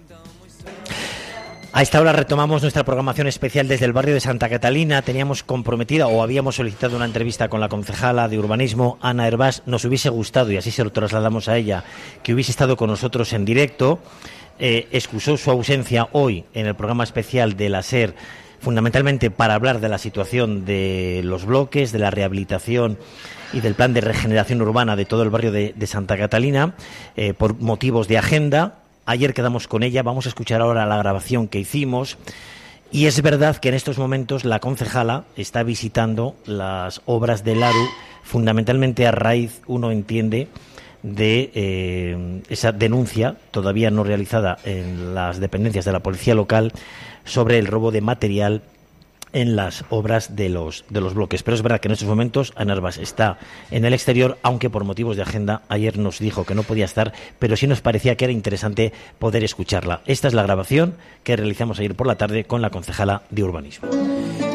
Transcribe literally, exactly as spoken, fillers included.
A esta hora retomamos nuestra programación especial desde el barrio de Santa Catalina. Teníamos comprometida o habíamos solicitado una entrevista con la concejala de urbanismo, Ana Hervás. Nos hubiese gustado, y así se lo trasladamos a ella, que hubiese estado con nosotros en directo. Eh, excusó su ausencia hoy en el programa especial de la SER, fundamentalmente para hablar de la situación de los bloques, de la rehabilitación y del plan de regeneración urbana de todo el barrio de, de Santa Catalina, eh, por motivos de agenda. Ayer quedamos con ella, vamos a escuchar ahora la grabación que hicimos. Y es verdad que en estos momentos la concejala está visitando las obras del ARU, fundamentalmente a raíz, uno entiende, de eh, esa denuncia todavía no realizada en las dependencias de la policía local sobre el robo de material en las obras de los de los bloques. Pero es verdad que en estos momentos Ana Hervás está en el exterior, aunque por motivos de agenda ayer nos dijo que no podía estar, pero sí nos parecía que era interesante poder escucharla. Esta es la grabación que realizamos ayer por la tarde con la concejala de urbanismo.